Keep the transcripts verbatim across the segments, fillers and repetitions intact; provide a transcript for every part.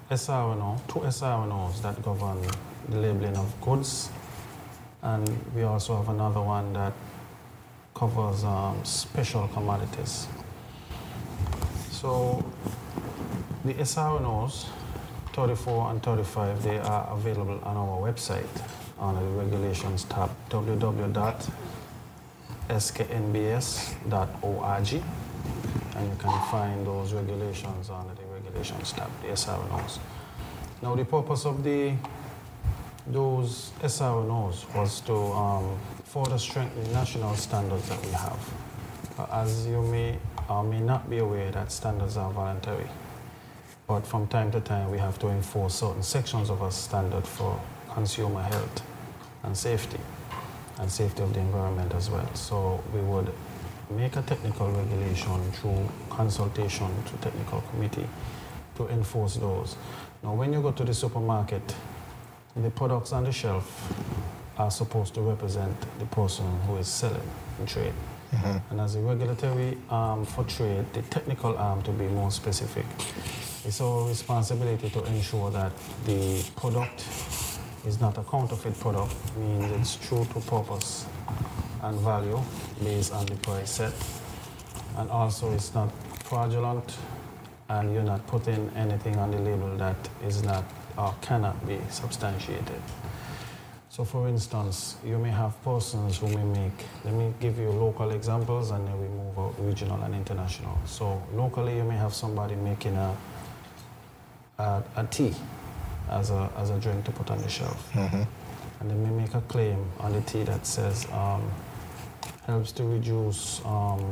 S R N O, two S R N Os that govern the labeling of goods, and we also have another one that covers um, special commodities. So the S R N Os, thirty-four and thirty-five, they are available on our website under the regulations tab, w w w dot s k n b s dot org, and you can find those regulations under the regulations tab, the S R N Os. Now the purpose of the those S R N Os was to um, further strengthen national standards that we have. Uh, as you may or may not be aware, that standards are voluntary, but from time to time we have to enforce certain sections of our standard for consumer health and safety, and safety of the environment as well. So we would make a technical regulation through consultation to technical committee to enforce those. Now when you go to the supermarket, the products on the shelf are supposed to represent the person who is selling in trade. Mm-hmm. And as a regulatory arm for trade, the technical arm to be more specific, it's our responsibility to ensure that the product is not a counterfeit product, means it's true to purpose and value based on the price set. And also it's not fraudulent, and you're not putting anything on the label that is not or cannot be substantiated. So for instance, you may have persons who may make, let me give you local examples and then we move out regional and international. So locally you may have somebody making a, a, a tea as a, as a drink to put on the shelf. Mm-hmm. And they may make a claim on the tea that says um, helps to reduce um,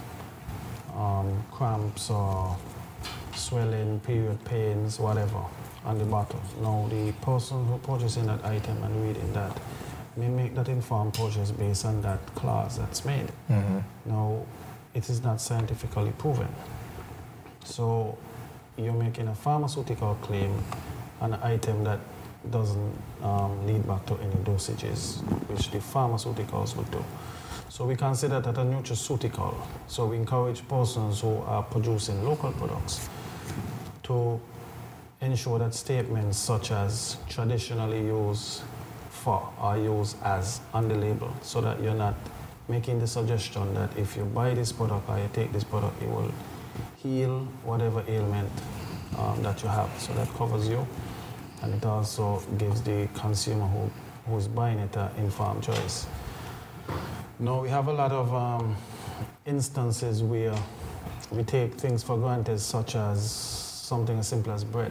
um, cramps or swelling, period pains, whatever, on the bottle. Now, the person who purchasing that item and reading that may make that informed purchase based on that clause that's made. Mm-hmm. Now, it is not scientifically proven. So, you're making a pharmaceutical claim on an item that doesn't um, lead back to any dosages, which the pharmaceuticals would do. So we consider that a nutraceutical. So we encourage persons who are producing local products to ensure that statements such as traditionally used for or used as on the label, so that you're not making the suggestion that if you buy this product or you take this product, it will heal whatever ailment um, that you have. So that covers you, and it also gives the consumer who, who's buying it an informed choice. Now, we have a lot of um, instances where we take things for granted, such as something as simple as bread.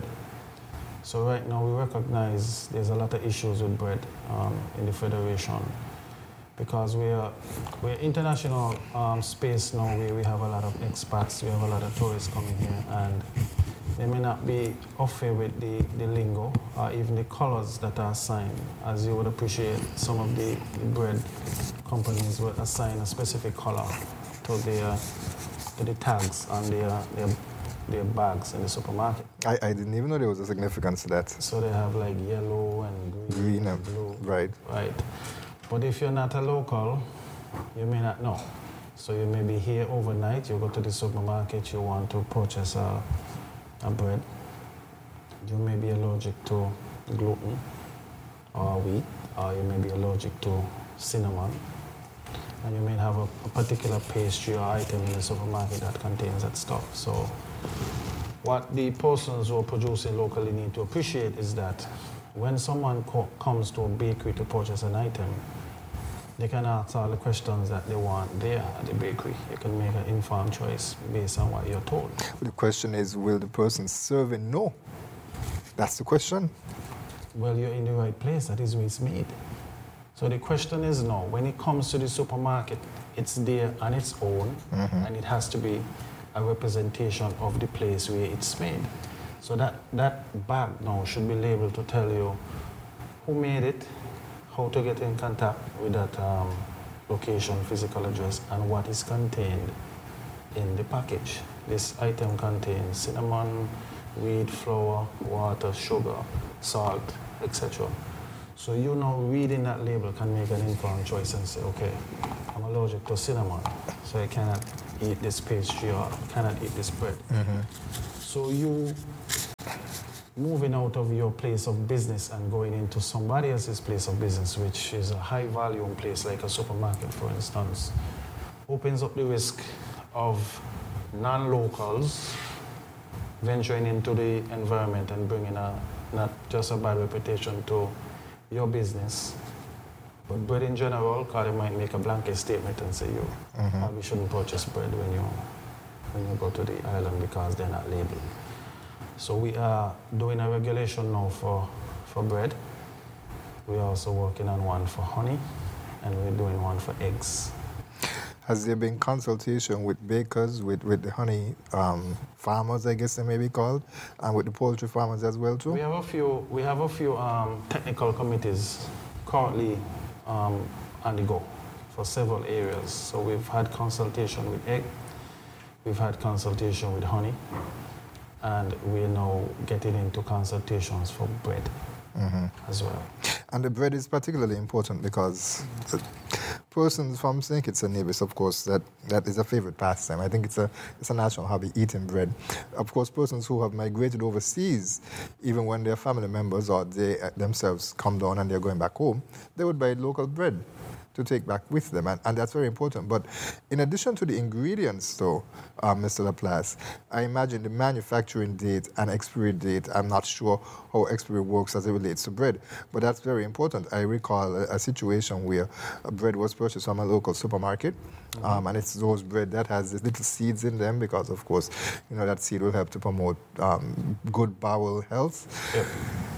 So right now we recognize there's a lot of issues with bread um, in the Federation, because we are, we're international um, space now where we have a lot of expats, we have a lot of tourists coming here, and they may not be au fait with the, the lingo or even the colors that are assigned. As you would appreciate, some of the, the bread companies will assign a specific color to their to the tags on their, their their bags in the supermarket. I, I didn't even know there was a significance to that. So they have like yellow and green, green and blue. Right. Right. But if you're not a local, you may not know. So you may be here overnight, you go to the supermarket, you want to purchase a, a bread. You may be allergic to gluten or wheat, or you may be allergic to cinnamon. And you may have a, a particular pastry or item in the supermarket that contains that stuff. So what the persons who are producing locally need to appreciate is that when someone co- comes to a bakery to purchase an item, they can ask all the questions that they want there at the bakery. You can make an informed choice based on what you're told. The question is, will the person serving know? That's the question. Well, you're in the right place. That is where it's made. So the question is no. When it comes to the supermarket, it's there on its own, mm-hmm. and it has to be a representation of the place where it's made. So that, that bag now should be labeled to tell you who made it, how to get in contact with that um, location, physical address, and what is contained in the package. This item contains cinnamon, wheat, flour, water, sugar, salt, et cetera. So you know, reading that label can make an informed choice and say, okay, I'm allergic to cinnamon, so I cannot eat this pastry or cannot eat this bread. Mm-hmm. So you moving out of your place of business and going into somebody else's place of business, which is a high volume place like a supermarket, for instance, opens up the risk of non-locals venturing into the environment and bringing a, not just a bad reputation to your business, but bread in general, because they might make a blanket statement and say, you mm-hmm. probably shouldn't purchase bread when you, when you go to the island because they're not labeled. So we are doing a regulation now for, for bread. We're also working on one for honey, and we're doing one for eggs. Has there been consultation with bakers, with, with the honey um, farmers, I guess they may be called, and with the poultry farmers as well too? We have a few, we have a few um, technical committees currently um, on the go for several areas. So we've had consultation with egg, we've had consultation with honey, and we're now getting into consultations for bread mm-hmm. as well. And the bread is particularly important because the persons from Saint Kitts and Nevis, of course, that, that is a favorite pastime. I think it's a, it's a national hobby, eating bread. Of course, persons who have migrated overseas, even when their family members or they themselves come down and they're going back home, they would buy local bread to take back with them, and, and that's very important. But in addition to the ingredients, though, uh, Mister Laplace, I imagine the manufacturing date and expiry date, I'm not sure how expiry works as it relates to bread, but that's very important. I recall a, a situation where bread was purchased from a local supermarket, mm-hmm. um, and it's those bread that has these little seeds in them because, of course, you know, that seed will help to promote um, good bowel health. Yep.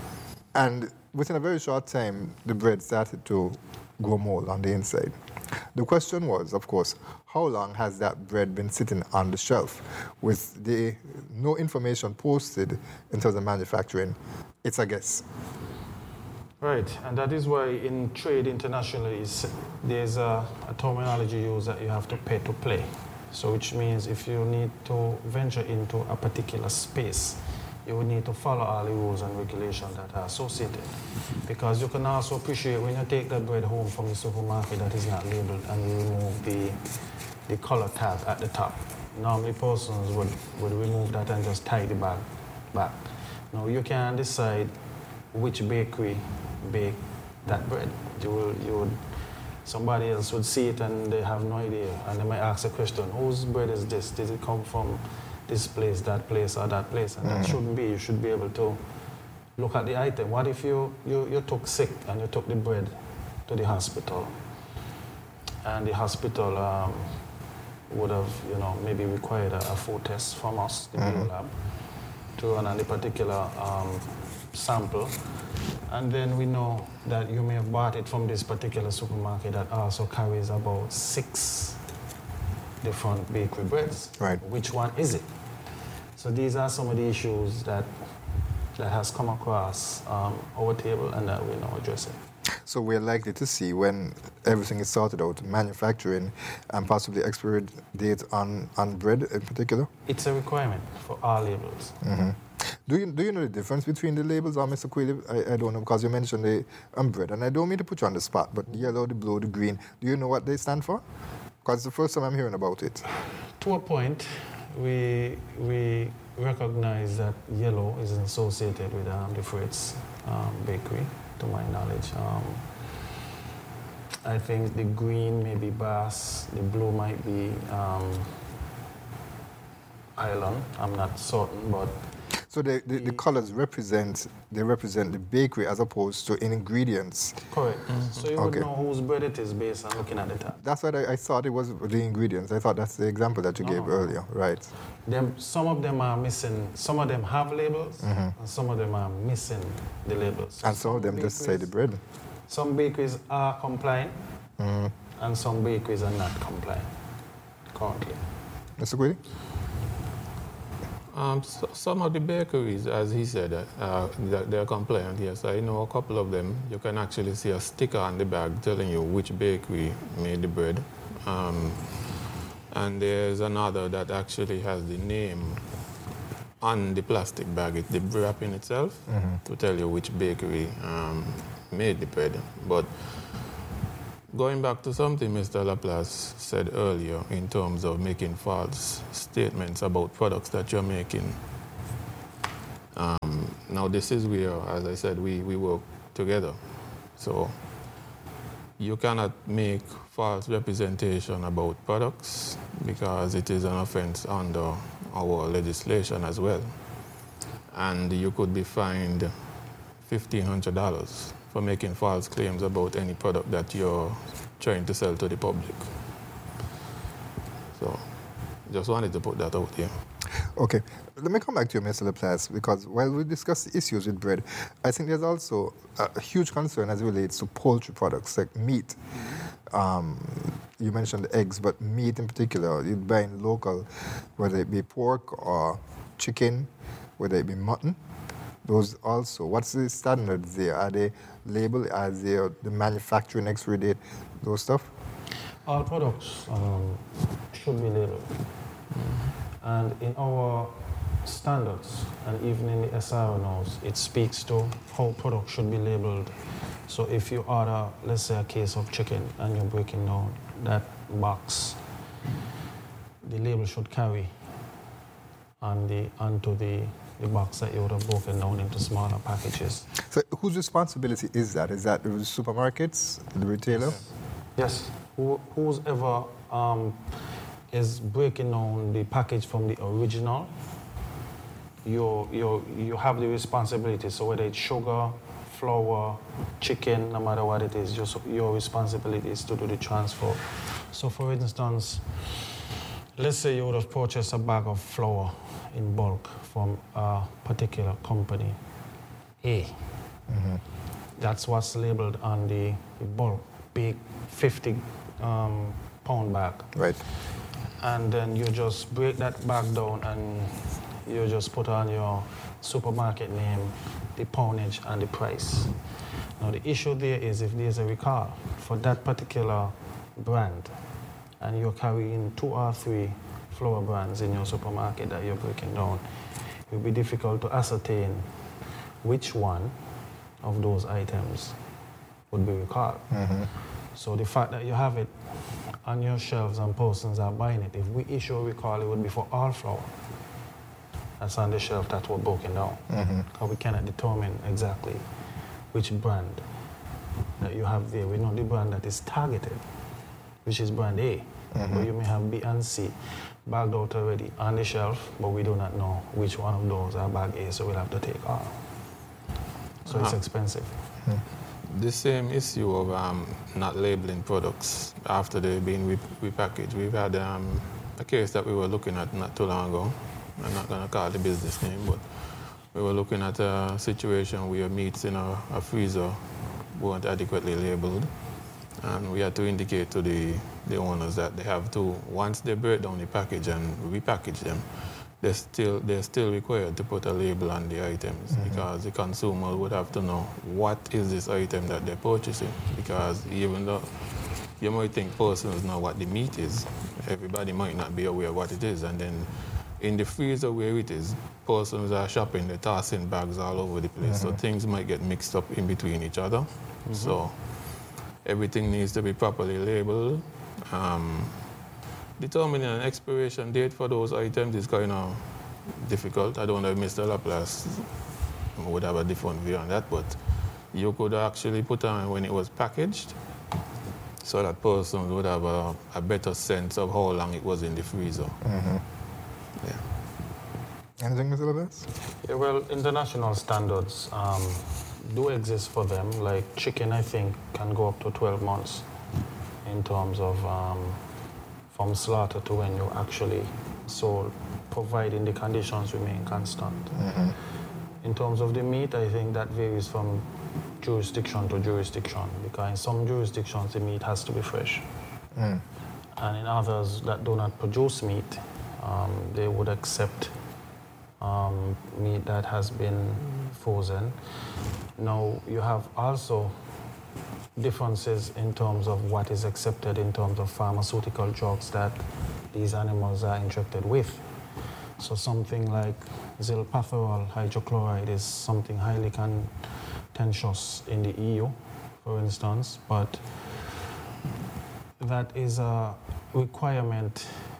And within a very short time, the bread started to grow mold on the inside. The question was, of course, how long has that bread been sitting on the shelf with the no information posted in terms of manufacturing? It's a guess. Right, and that is why in trade internationally there's a, a terminology used that you have to pay to play. So which means if you need to venture into a particular space, you would need to follow all the rules and regulations that are associated. Because you can also appreciate when you take that bread home from the supermarket that is not labeled and you remove the, the color tag at the top. Normally persons would, would remove that and just tie the bag back. Now you can decide which bakery bake that bread. You will, you would, somebody else would see it and they have no idea, and they might ask a question, whose bread is this? Did it come from this place, that place, or that place? And mm. that shouldn't be. You should be able to look at the item. What if you, you, you took sick and you took the bread to the hospital, and the hospital um, would have, you know, maybe required a, a food test from us, the mm-hmm. lab, to run on the particular um, sample, and then we know that you may have bought it from this particular supermarket that also carries about six different bakery breads. Right. Which one is it? So these are some of the issues that that has come across um, our table and that we're now addressing. So we're likely to see, when everything is sorted out, manufacturing and possibly expiry date on, on bread in particular? It's a requirement for all labels. Mm-hmm. Do you, do you know the difference between the labels, or Mister Quayle? I, I don't know, because you mentioned the um, bread, and I don't mean to put you on the spot, but the yellow, the blue, the green, do you know what they stand for? Because it's the first time I'm hearing about it. To a point, we we recognize that yellow is associated with um, the Fritz um, bakery, to my knowledge. Um, I think the green may be Bass, the blue might be um, Island. I'm not certain, but so the, the, the colors represent they represent the bakery as opposed to ingredients. Correct. Mm-hmm. So you okay. would know whose bread it is based on looking at the top. That's what I, I thought it was, the ingredients. I thought that's the example that you no, gave no, earlier, no. Right? Them, some of them are missing. Some of them have labels, mm-hmm. and some of them are missing the labels. So and some, some of them bakeries, just say the bread. Some bakeries are compliant, mm-hmm. and some bakeries are not compliant currently. Mister Quayle? Um, so, some of the bakeries, as he said, uh, they're compliant, yes. I know a couple of them. You can actually see a sticker on the bag telling you which bakery made the bread. Um, and there's another that actually has the name on the plastic bag, it, the wrapping itself, mm-hmm. to tell you which bakery um, made the bread. But going back to something Mister Laplace said earlier in terms of making false statements about products that you're making, Um, now this is where, as I said, we, we work together. So you cannot make false representation about products because it is an offense under our legislation as well. And you could be fined fifteen hundred dollars for making false claims about any product that you're trying to sell to the public. So just wanted to put that out here. Okay, let me come back to you, Mister Laplace, because while we discuss the issues with bread, I think there's also a huge concern as it relates to poultry products like meat. Um, you mentioned eggs, but meat in particular, you're buying local, whether it be pork or chicken, whether it be mutton. Those also, what's the standards there? Are they labeled as they are the manufacturing expiry date, those stuff? All products um, should be labeled. And in our standards, and even in the S R O Ns, it speaks to how products should be labeled. So if you order, let's say, a case of chicken and you're breaking down that box, the label should carry on the, onto the, the box that you would have broken down into smaller packages. So whose responsibility is that? Is that the supermarkets, the retailer? Yes. Who, who's ever um, is breaking down the package from the original, you, you, you have the responsibility. So whether it's sugar, flour, chicken, no matter what it is, your, your responsibility is to do the transfer. So for instance, let's say you would have purchased a bag of flour in bulk from a particular company, A. Mm-hmm. That's what's labeled on the, the bulk, big fifty um, pound bag. Right. And then you just break that bag down and you just put on your supermarket name, the poundage and the price. Now the issue there is if there's a recall for that particular brand and you're carrying two or three flour brands in your supermarket that you're breaking down, it will be difficult to ascertain which one of those items would be recalled. Mm-hmm. So the fact that you have it on your shelves and persons are buying it, if we issue a recall, it would be for all flour that's on the shelf that were broken down. Mm-hmm. Because we cannot determine exactly which brand that you have there. We know the brand that is targeted, which is brand A. Mm-hmm. But you may have B and C bagged out already on the shelf, but we do not know which one of those are bag A, so we'll have to take all. So uh-huh. It's expensive. Mm-hmm. The same issue of um, not labeling products after they've been re- repackaged. We've had um, a case that we were looking at not too long ago. I'm not going to call the business name, but we were looking at a situation where meats in a, a freezer weren't adequately labeled. And we had to indicate to the, the owners that they have to, once they break down the package and repackage them, they're still, they're still required to put a label on the items mm-hmm. because the consumer would have to know what is this item that they're purchasing. Because even though you might think persons know what the meat is, everybody might not be aware of what it is. And then in the freezer where it is, persons are shopping, they're tossing bags all over the place. Mm-hmm. So things might get mixed up in between each other. Mm-hmm. So everything needs to be properly labeled. Um, determining an expiration date for those items is kind of difficult. I don't know if Mister Laplace would have a different view on that, but you could actually put on when it was packaged so that person would have a, a better sense of how long it was in the freezer. Mm-hmm. Yeah. Anything, Mister Laplace? Yeah, well, international standards um, do exist for them. Like chicken, I think, can go up to twelve months in terms of um, from slaughter to when you actually sold, providing the conditions remain constant. Mm-hmm. In terms of the meat, I think that varies from jurisdiction to jurisdiction, because in some jurisdictions the meat has to be fresh. Mm. And in others that do not produce meat, um, they would accept um, meat that has been frozen. Now, you have also differences in terms of what is accepted in terms of pharmaceutical drugs that these animals are injected with. So something like zilpatherol hydrochloride is something highly contentious in the E U, for instance, but that is a requirement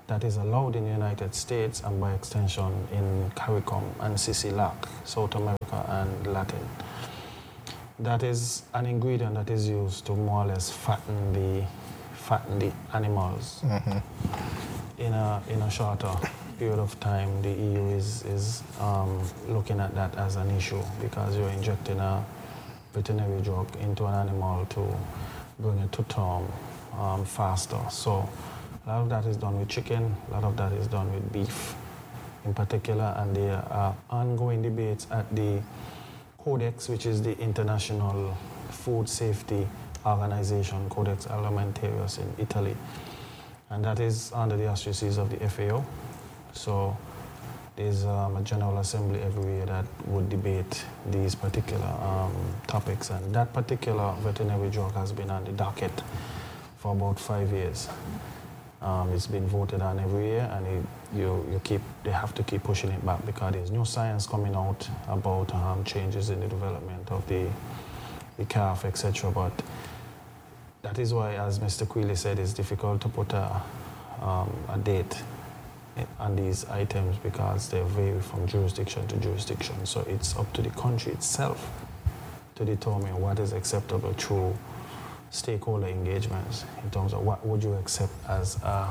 that is allowed in the United States and by extension in CARICOM and CICILAC, South America and Latin. That is an ingredient that is used to more or less fatten the, fatten the animals. Mm-hmm. In a, in a shorter period of time, the E U is, is um, looking at that as an issue because you're injecting a veterinary drug into an animal to bring it to term um, faster. So a lot of that is done with chicken, a lot of that is done with beef in particular, and there are ongoing debates at the Codex, which is the International Food Safety Organization, Codex Alimentarius in Italy. And that is under the auspices of the F A O. So there's um, a General Assembly every year that would debate these particular um, topics. And that particular veterinary drug has been on the docket for about five years. Um, it's been voted on every year, and it, you, you keep, they have to keep pushing it back because there's new science coming out about um, changes in the development of the, the calf, et cetera. But that is why, as Mister Quealy said, it's difficult to put a, um, a date on these items because they vary from jurisdiction to jurisdiction. So it's up to the country itself to determine what is acceptable through stakeholder engagements in terms of what would you accept as a,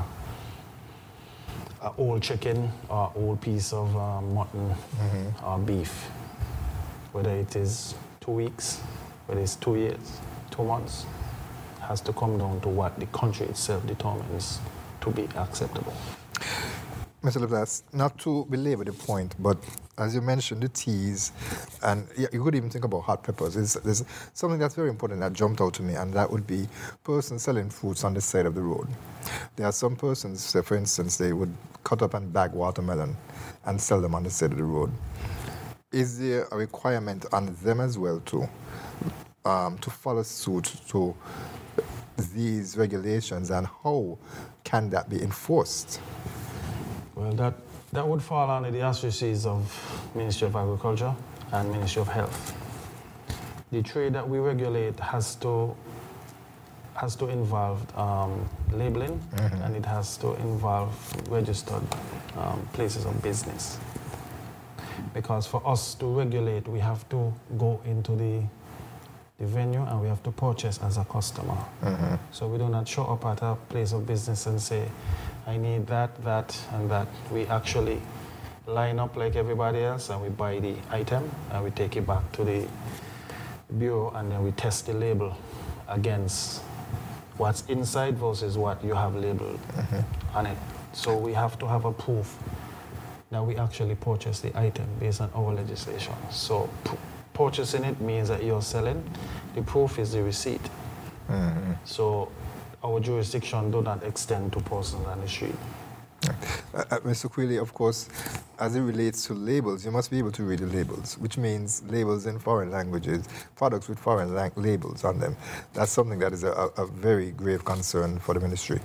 a old chicken or old piece of um, mutton mm-hmm. or beef, whether it is two weeks, whether it's two years, two months, has to come down to what the country itself determines to be acceptable. Mister Leblas, not to belabor the point, but as you mentioned, the teas, and yeah, you could even think about hot peppers. There's, there's something that's very important that jumped out to me, and that would be persons selling fruits on the side of the road. There are some persons, say for instance, they would cut up and bag watermelon and sell them on the side of the road. Is there a requirement on them as well to, um, to follow suit to these regulations, and how can that be enforced? Well, that, that would fall under the auspices of Ministry of Agriculture and Ministry of Health. The trade that we regulate has to, has to involve um, labeling, mm-hmm. and it has to involve registered um, places of business. Because for us to regulate, we have to go into the, the venue and we have to purchase as a customer. Mm-hmm. So we do not show up at a place of business and say, I need that, that, and that. We actually line up like everybody else and we buy the item and we take it back to the bureau and then we test the label against what's inside versus what you have labeled mm-hmm. on it. So we have to have a proof that we actually purchased the item based on our legislation. So p- purchasing it means that you're selling. The proof is the receipt. Mm-hmm. So our jurisdiction do not extend to persons on the street. Uh, uh, Mister Quealy, of course, as it relates to labels, you must be able to read the labels, which means labels in foreign languages, products with foreign lang- labels on them. That's something that is a, a, a very grave concern for the ministry.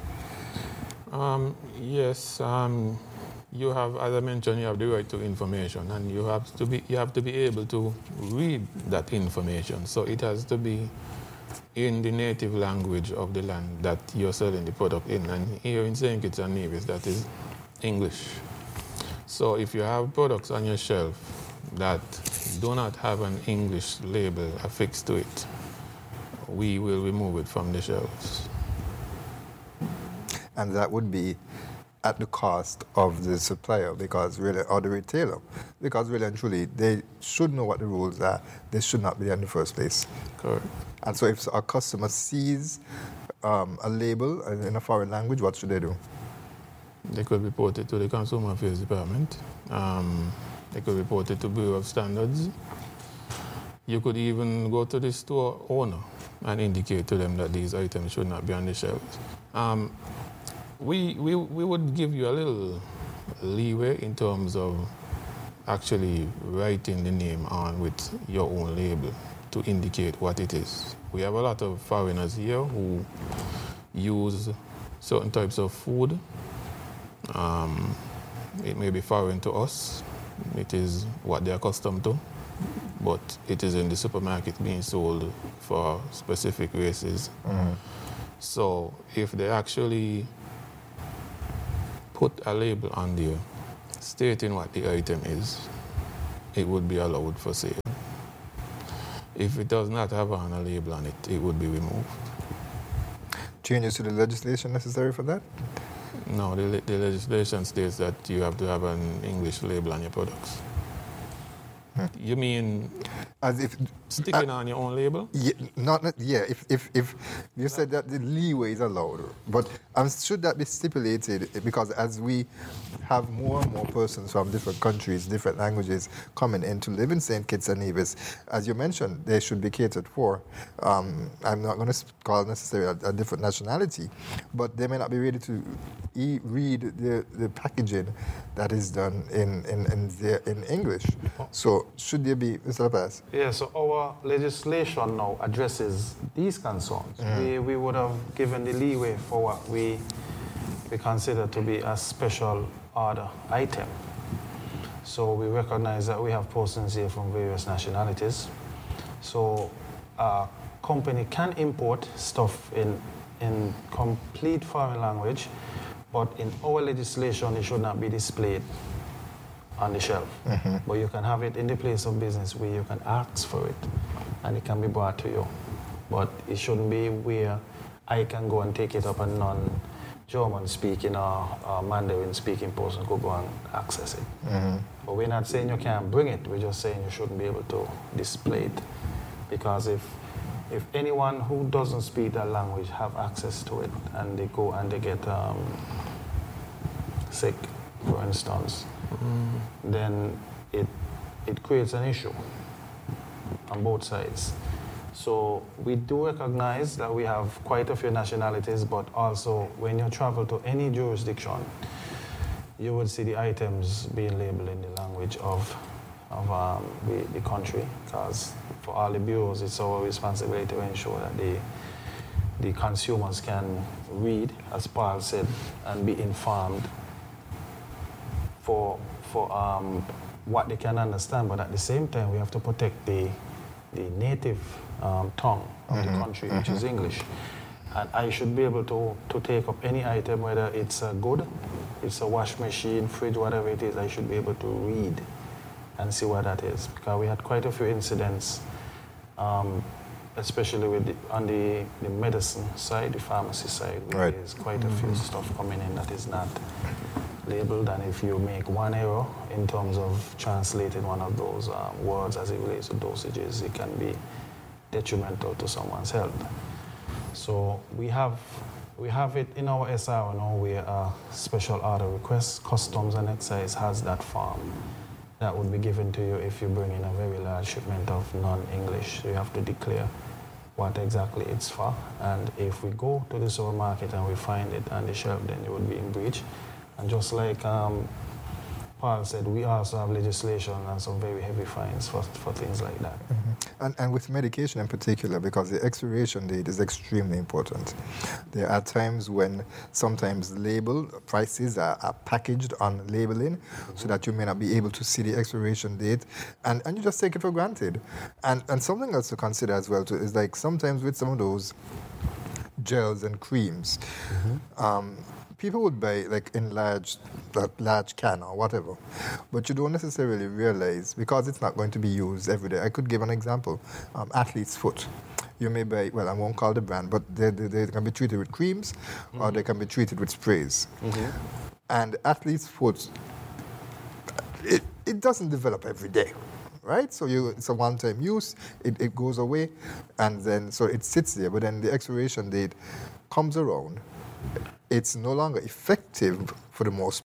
Um, yes, um, you have, as I mentioned, you have the right to information, and you have to be, you have to be able to read that information. So it has to be in the native language of the land that you're selling the product in. And here in Saint Kitts and Nevis, that is English. So if you have products on your shelf that do not have an English label affixed to it, we will remove it from the shelves. And that would be at the cost of the supplier, because really, or the retailer, because really and truly, they should know what the rules are. They should not be there in the first place. Correct. And so if a customer sees um, a label in a foreign language, what should they do? They could report it to the Consumer Affairs Department. Um, they could report it to Bureau of Standards. You could even go to the store owner and indicate to them that these items should not be on the shelves. Um, we, we, we would give you a little leeway in terms of actually writing the name on with your own label to indicate what it is. We have a lot of foreigners here who use certain types of food. Um, it may be foreign to us. It is what they're accustomed to, but it is in the supermarket being sold for specific races. Mm-hmm. So if they actually put a label on there stating what the item is, it would be allowed for sale. If it does not have on a label on it, it would be removed. Changes to the legislation necessary for that? No, the, le- the legislation states that you have to have an English label on your products. Hmm. You mean As if sticking uh, on your own label? Yeah, not, not yeah. If, if if you said that the leeway is allowed, but um, should that be stipulated? Because as we have more and more persons from different countries, different languages coming in to live in Saint Kitts and Nevis, as you mentioned, they should be catered for. Um, I'm not going to call necessarily a, a different nationality, but they may not be ready to e- read the, the packaging that is done in in in, the, in English. So should there be, Mister Lopez? Yeah, so our legislation now addresses these concerns. Mm. We, we would have given the leeway for what we, we consider to be a special order item. So we recognize that we have persons here from various nationalities. So a company can import stuff in, in complete foreign language, but in our legislation it should not be displayed on the shelf. Mm-hmm. But you can have it in the place of business where you can ask for it and it can be brought to you. But it shouldn't be where I can go and take it up and non-German speaking or, or Mandarin speaking person could go and access it. Mm-hmm. But we're not saying you can't bring it, we're just saying you shouldn't be able to display it. Because if if anyone who doesn't speak that language have access to it and they go and they get um, sick, for instance, mm. then it it creates an issue on both sides. So we do recognize that we have quite a few nationalities, but also when you travel to any jurisdiction, you would see the items being labeled in the language of of um, the, the country, because for all the bureaus, it's our responsibility to ensure that the the consumers can read, as Paul said, and be informed for for um, what they can understand, but at the same time we have to protect the the native um, tongue of mm-hmm. the country, which mm-hmm. is English. And I should be able to, to take up any item, whether it's a good, it's a wash machine, fridge, whatever it is, I should be able to read and see what that is. Because we had quite a few incidents, um, especially with the, on the, the medicine side, the pharmacy side, where right. there's quite mm-hmm. a few stuff coming in that is not labeled, and if you make one error in terms of translating one of those um, words as it relates to dosages, it can be detrimental to someone's health. So we have we have it in our S R now where a special order request, Customs and Excise has that form that would be given to you if you bring in a very large shipment of non-English. So you have to declare what exactly it's for, and if we go to the supermarket and we find it on the shelf, then it would be in breach. And just like um, Paul said, we also have legislation and some very heavy fines for, for things like that. Mm-hmm. And, and with medication in particular, because the expiration date is extremely important. There are times when sometimes label prices are, are packaged on labeling mm-hmm. so that you may not be able to see the expiration date, and, and you just take it for granted. And, and something else to consider as well too is like sometimes with some of those gels and creams, mm-hmm. um, people would buy like in large, uh, large can or whatever, but you don't necessarily realize because it's not going to be used every day. I could give an example: um, athlete's foot. You may buy, well, I won't call the brand, but they, they, they can be treated with creams mm-hmm. or they can be treated with sprays. Mm-hmm. And athlete's foot, it, it doesn't develop every day. Right? So you, it's a one-time use, it, it goes away, and then, so it sits there, but then the expiration date comes around. It's no longer effective for the most